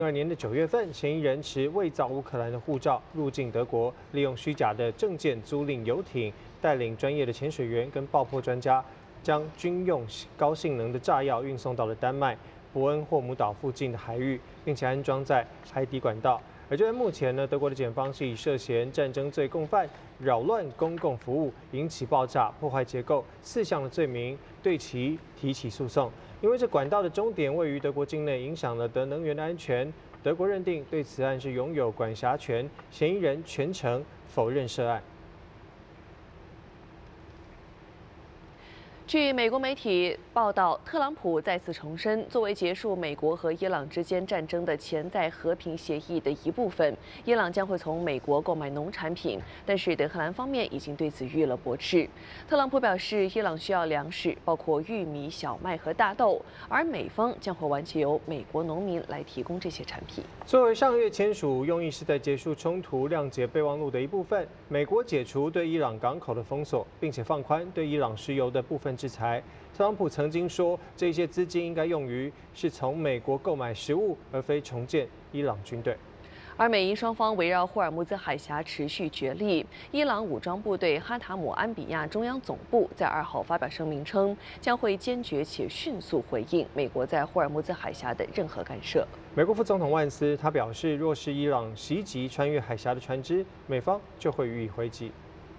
年的9月份，嫌疑人持伪造乌克兰的护照入境德国，利用虚假的证件租赁游艇，带领专业的潜水员跟爆破专家，将军用高性能的炸药运送到了丹麦伯恩霍姆岛附近的海域，并且安装在海底管道。而就在目前呢，德国的检方是以涉嫌战争罪共犯、扰乱公共服务、引起爆炸、破坏结构4项的罪名，对其提起诉讼。因为这管道的终点位于德国境内，影响了德能源的安全。德国认定对此案是拥有管辖权，嫌疑人全程否认涉案。 据美国媒体报道，特朗普再次重申，作为结束美国和伊朗之间战争的潜在和平协议的一部分，伊朗将会从美国购买农产品。但是德黑兰方面已经对此予以了驳斥。特朗普表示，伊朗需要粮食，包括玉米、小麦和大豆，而美方将会完全由美国农民来提供这些产品。 作为上月签署，用意是在结束冲突、谅解备忘录的一部分，美国解除对伊朗港口的封锁，并且放宽对伊朗石油的部分制裁。特朗普曾经说，这些资金应该用于是从美国购买食物，而非重建伊朗军队。 而美伊双方围绕霍尔木兹海峡持续角力。伊朗武装部队哈塔姆安比亚中央总部在2号发表声明称，将会坚决且迅速回应美国在霍尔木兹海峡的任何干涉。 美国副总统万斯他表示，若是伊朗袭击穿越海峡的船只，美方就会予以回击。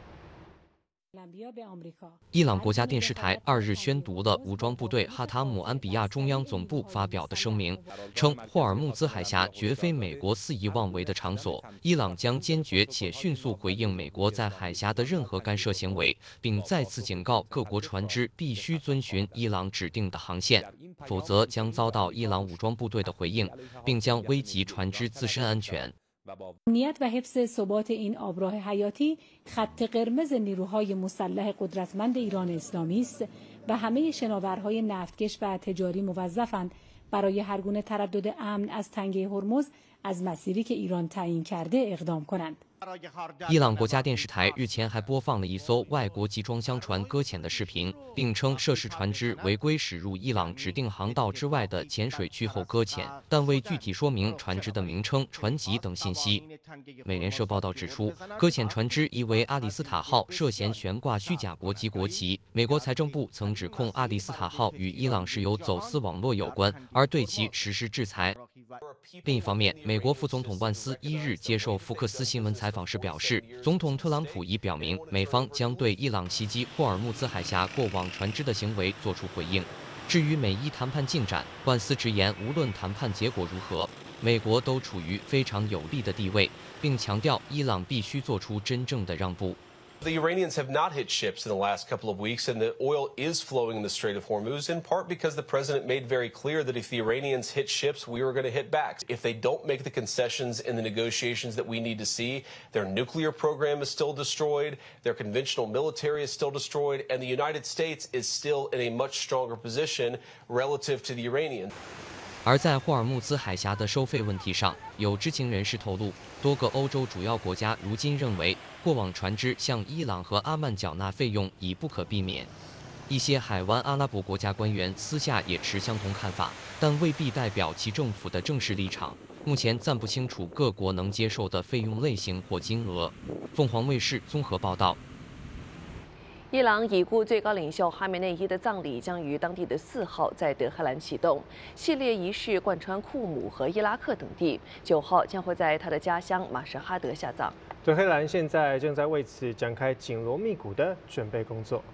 伊朗国家电视台2日宣读了武装部队哈塔姆安比亚中央总部发表的声明，称霍尔木兹海峡绝非美国肆意妄为的场所，伊朗将坚决且迅速回应美国在海峡的任何干涉行为，并再次警告各国船只必须遵循伊朗指定的航线，否则将遭到伊朗武装部队的回应，并将危及船只自身安全。 امنیت و حفظ ثبات این آبراه حیاتی خط قرمز نیروهای مسلح قدرتمند ایران اسلامی است و همه شناورهای نفتکش و تجاری موظفند برای هر گونه تردد امن از تنگه هرمز از مسیری که ایران تعیین کرده اقدام کنند. 伊朗国家电视台日前还播放了一艘外国集装箱船搁浅的视频，并称涉事船只违规驶入伊朗指定航道之外的浅水区后搁浅，但未具体说明船只的名称、船籍等信息。美联社报道指出，搁浅船只疑为阿里斯塔号，涉嫌悬挂虚假国籍国旗。美国财政部曾指控阿里斯塔号与伊朗石油走私网络有关，而对其实施制裁。另一方面，美国副总统万斯1日接受福克斯新闻采访时表示，总统特朗普已表明，美方将对伊朗袭击霍尔木兹海峡过往船只的行为作出回应。至于美伊谈判进展，万斯直言，无论谈判结果如何，美国都处于非常有利的地位，并强调伊朗必须做出真正的让步。 The Iranians have not hit ships in the last couple of weeks, and the oil is flowing in the Strait of Hormuz, in part because the president made very clear that if the Iranians hit ships, we were going to hit back. If they don't make the concessions in the negotiations that we need to see, their nuclear program is still destroyed, their conventional military is still destroyed, and the United States is still in a much stronger position relative to the Iranians. 而在霍尔木兹海峡的收费问题上，有知情人士透露，多个欧洲主要国家如今认为，过往船只向伊朗和阿曼缴纳费用已不可避免。一些海湾阿拉伯国家官员私下也持相同看法，但未必代表其政府的正式立场。目前暂不清楚各国能接受的费用类型或金额。凤凰卫视综合报道。 伊朗已故最高领袖哈梅内伊的葬礼将于当地的4号在德黑兰启动，系列仪式贯穿库姆和伊拉克等地。9号将会在他的家乡马什哈德下葬。 德黑兰现在正在为此展开紧锣密鼓的准备工作。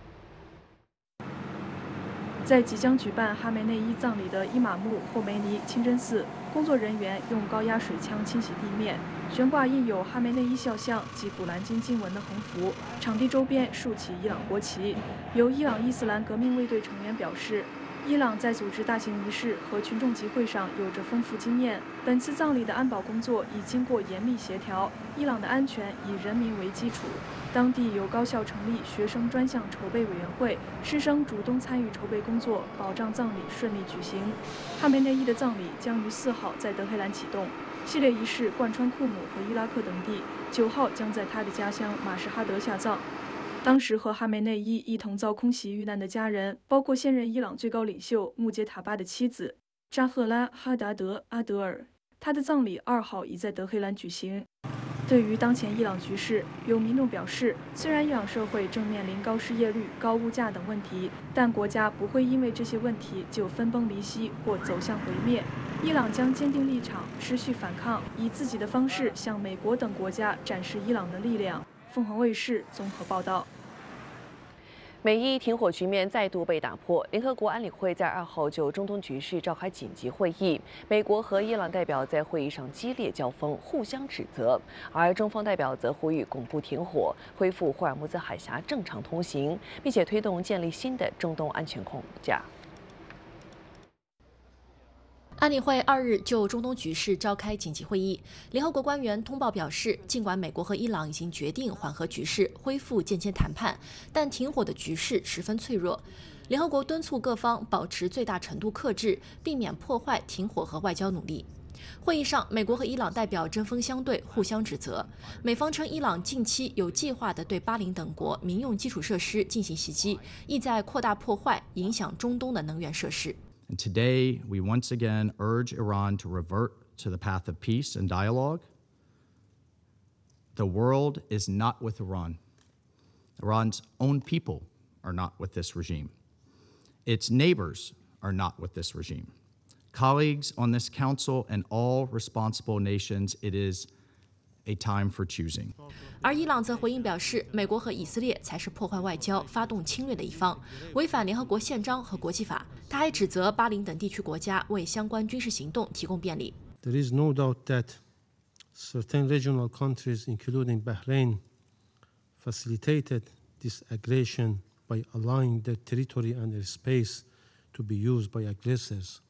在即将举办哈梅内伊葬礼的伊玛目霍梅尼清真寺，工作人员用高压水枪清洗地面，悬挂印有哈梅内伊肖像及古兰经经文的横幅，场地周边竖起伊朗国旗。由伊朗伊斯兰革命卫队成员表示，伊朗在组织大型仪式和群众集会上有着丰富经验。本次葬礼的安保工作已经过严密协调，伊朗的安全以人民为基础。当地有高校成立学生专项筹备委员会，师生主动参与筹备工作，保障葬礼顺利举行。哈梅内伊的葬礼将于4号在德黑兰启动，系列仪式贯穿库姆和伊拉克等地。9号将在他的家乡马什哈德下葬。当时和哈梅内伊一同遭空袭遇难的家人，包括现任伊朗最高领袖穆杰塔巴的妻子扎赫拉·哈达德·阿德尔。 他的葬礼2号已在德黑兰举行。对于当前伊朗局势，有民众表示，虽然伊朗社会正面临高失业率、高物价等问题，但国家不会因为这些问题就分崩离析或走向毁灭。伊朗将坚定立场，持续反抗，以自己的方式向美国等国家展示伊朗的力量。凤凰卫视综合报道。 美伊停火局面再度被打破。联合国安理会在2号就中东局势召开紧急会议，美国和伊朗代表在会议上激烈交锋，互相指责，而中方代表则呼吁巩固停火，恢复霍尔木兹海峡正常通行，并且推动建立新的中东安全框架。 安理会2日就中东局势召开紧急会议。联合国官员通报表示，尽管美国和伊朗已经决定缓和局势、恢复间接谈判，但停火的局势十分脆弱。联合国敦促各方保持最大程度克制，避免破坏停火和外交努力。会议上，美国和伊朗代表针锋相对，互相指责。美方称，伊朗近期有计划地对巴林等国民用基础设施进行袭击，意在扩大破坏，影响中东的能源设施。 And today, we once again urge Iran to revert to the path of peace and dialogue. The world is not with Iran. Iran's own people are not with this regime. Its neighbors are not with this regime. Colleagues on this council and all responsible nations, it is a time for choosing. 而伊朗则回应表示，美国和以色列才是破坏外交、发动侵略的一方，违反联合国宪章和国际法。他还指责巴林等地区国家为相关军事行动提供便利。 There is no doubt that certain regional countries, including Bahrain, facilitated this aggression by allowing their territory and their space to be used by aggressors.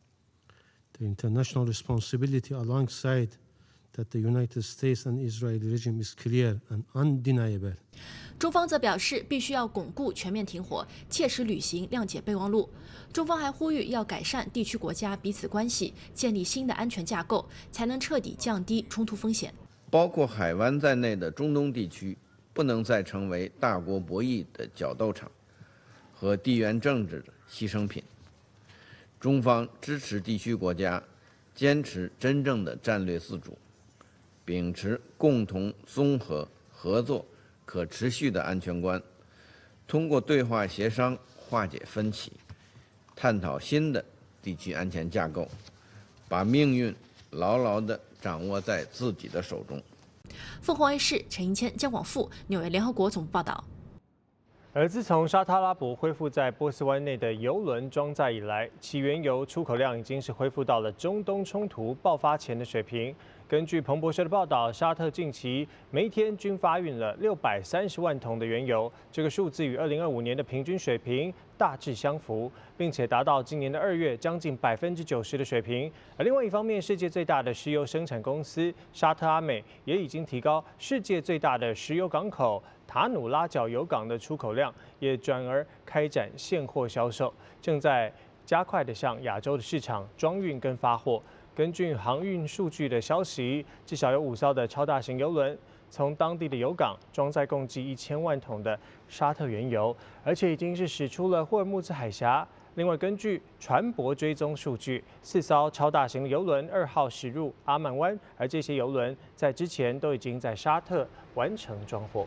The international responsibility alongside that the United States and Israeli regime is clear and undeniable. 中方则表示，必须要巩固全面停火，切实履行谅解备忘录。中方还呼吁要改善地区国家彼此关系，建立新的安全架构，才能彻底降低冲突风险。 包括海湾在内的中东地区，不能再成为大国博弈的角斗场和地缘政治的牺牲品。中方支持地区国家坚持真正的战略自主，秉持共同、综合、合作、可持续的安全观，通过对话协商化解分歧，探讨新的地区安全架构，把命运牢牢地掌握在自己的手中。 凤凰卫视陈英谦、姜广富，纽约联合国总部报道。 而自从沙特阿拉伯恢复在波斯湾内的油轮装载以来，其原油出口量已经是恢复到了中东冲突爆发前的水平。根据彭博社的报道，沙特近期每天均发运了630万桶的原油，这个数字与2025年的平均水平大致相符，并且达到今年的2月将近90%的水平。而另外一方面，世界最大的石油生产公司沙特阿美也已经提高世界最大的石油港口塔努拉角油港的出口量，也转而开展现货销售，正在加快地向亚洲的市场装运跟发货。根据航运数据的消息，至少有5艘的超大型油轮从当地的油港装载共计1000万桶的沙特原油，而且已经是驶出了霍尔木兹海峡。另外，根据船舶追踪数据，4艘超大型油轮2号驶入阿曼湾，而这些油轮在之前都已经在沙特完成装货。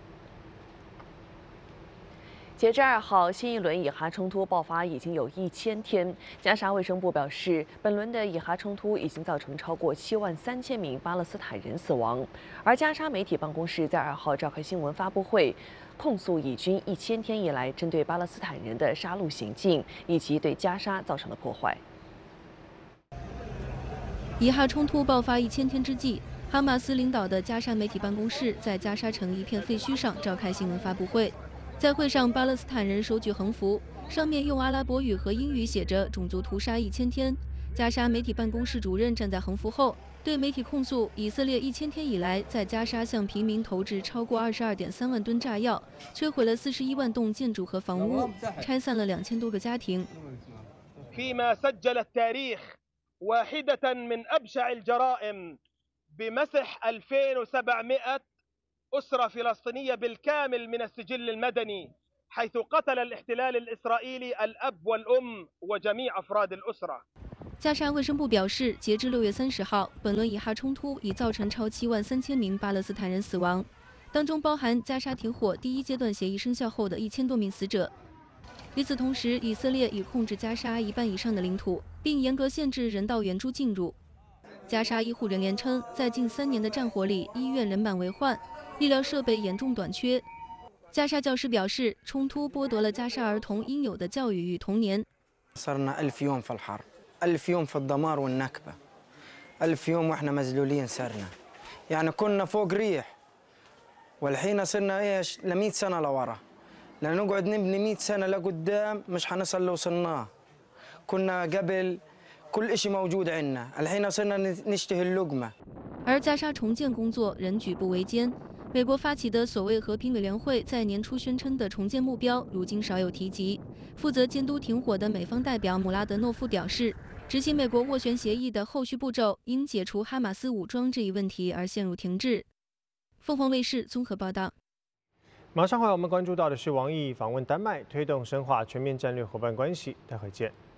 截至2号，新一轮以哈冲突爆发已经有1000天。加沙卫生部表示，本轮的以哈冲突已经造成超过73000名巴勒斯坦人死亡。而加沙媒体办公室在2号召开新闻发布会，控诉以军1000天以来针对巴勒斯坦人的杀戮行径，以及对加沙造成的破坏。 以哈冲突爆发1000天之际，哈马斯领导的加沙媒体办公室在加沙城一片废墟上召开新闻发布会。在会上，巴勒斯坦人手举横幅，上面用阿拉伯语和英语写着“种族屠杀1000天”。加沙媒体办公室主任站在横幅后，对媒体控诉以色列1000天以来在加沙向平民投掷超过22.3万吨炸药，摧毁了41万栋建筑和房屋，拆散了2000多个家庭。 فيما سجل التاريخ واحدة من أبشع الجرائم بمسح 2700 أسرة فلسطينية بالكامل من السجل المدني، حيث قتل الاحتلال الإسرائيلي الأب والأم وجميع أفراد الأسرة. 加沙卫生部表示，截至6月30号，本轮以哈冲突已造成超73000名巴勒斯坦人死亡，当中包含加沙停火第1阶段协议生效后的1000多名死者。与此同时，以色列已控制加沙1半以上的领土，并严格限制人道援助进入。加沙医护人员称，在近3年的战火里，医院人满为患，医疗设备严重短缺。加沙教师表示，冲突剥夺了加沙儿童应有的教育与童年。 صرنا 1000 يوم في الحرب 1000 يوم في الدمار والنكبة 1000 يوم واحنا مذلولين صرنا يعني كنا فوق ريح والحين صرنا ايش ل100 سنة لورا لنقعد نبني 100 سنة لقدام مش حنصل اللي وصلناه كنا قبل كل شيء موجود عندنا الحين صرنا نشتهي اللقمة。 而加沙重建工作仍举步维艰。美国发起的所谓和平委员会在年初宣称的重建目标，如今少有提及。负责监督停火的美方代表姆拉德诺夫表示，执行美国斡旋协议的后续步骤因解除哈马斯武装这一问题而陷入停滞。凤凰卫视综合报道。 马上回来，我们关注到的是王毅访问丹麦，推动深化全面战略伙伴关系。待会见。